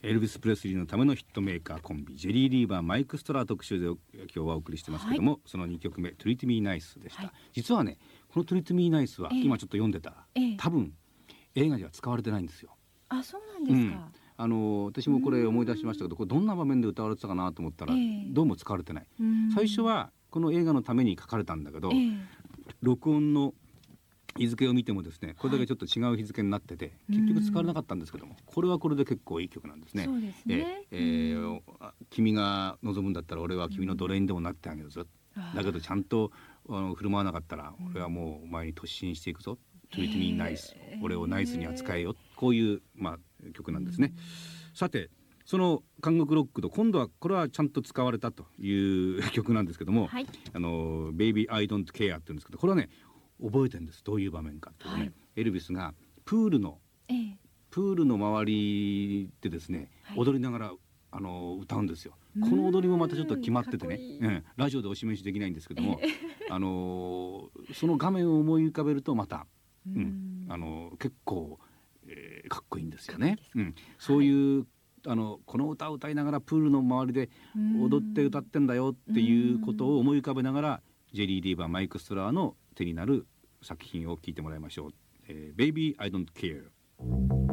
エルビス・プレスリーのためのヒットメーカーコンビジェリー・リーバーマイク・ストラー特集で今日はお送りしてますけども、その2曲目トリート・ミー・ナイスでした、実はねこのトリート・ミー・ナイスは今ちょっと読んでた、多分映画では使われてないんですよ。 あ、そうなんですか。 私もこれ思い出しましたけど、これどんな場面で歌われてたかなと思ったら、どうも使われてない。最初はこの映画のために書かれたんだけど、録音の日付を見てもですね、これだけちょっと違う日付になってて、結局使われなかったんですけども、これはこれで結構いい曲なんですね。 そうですね。 君が望むんだったら俺は君の奴隷にでもなってあげるぞ、だけどちゃんと振る舞わなかったら俺はもうお前に突進していくぞ、Treat me nice、俺をナイスに扱えよ、こういう、曲なんですね。さてその韓国ロックと今度はこれはちゃんと使われたという曲なんですけども、Baby I Don't Care って言うんですけど、これはね覚えてるんです。どういう場面かっていうとね、エルビスがプールの周りでですね、踊りながら歌うんですよ。この踊りもまたちょっと決まっててね、ラジオでお示しできないんですけども、その画面を思い浮かべるとまた、結構、かっこいいんですよね。そういう、この歌を歌いながらプールの周りで踊って歌ってんだよっていうことを思い浮かべながら、ジェリー・リーバーマイク・ストラーの手になる作品を聴いてもらいましょう。Baby I Don't Care。